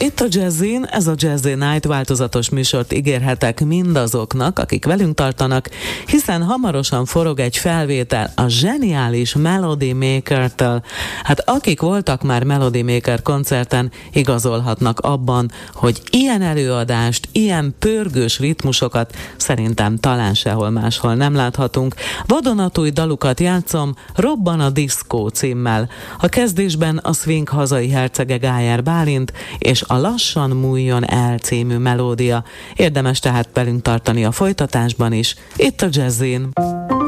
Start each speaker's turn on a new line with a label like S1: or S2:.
S1: Itt a Jazzin, ez a Jazzy Night, változatos műsort ígérhetek mindazoknak, akik velünk tartanak, hiszen hamarosan forog egy felvétel a zseniális Melody Maker-től. Hát akik voltak már Melody Maker koncerten, igazolhatnak abban, hogy ilyen előadást, ilyen pörgős ritmusokat szerintem talán sehol máshol nem láthatunk. Vadonatúj dalukat játszom, Robban a diszkó címmel. A kezdésben a swing hazai hercege Gájer Bálint, és a Lassan múljon el című melódia. Érdemes tehát velünk tartani a folytatásban is, itt a Jazzin.